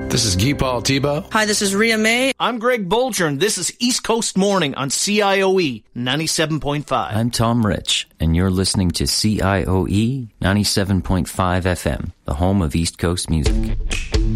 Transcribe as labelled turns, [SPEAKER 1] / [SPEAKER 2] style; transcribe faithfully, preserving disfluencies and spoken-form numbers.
[SPEAKER 1] This is Guy Paul Tebow.
[SPEAKER 2] Hi, this is Rhea May.
[SPEAKER 3] I'm Greg Bolger, and this is East Coast Morning on C I O E ninety-seven point five.
[SPEAKER 4] I'm Tom Rich, and you're listening to C I O E ninety-seven point five F M, the home of East Coast music.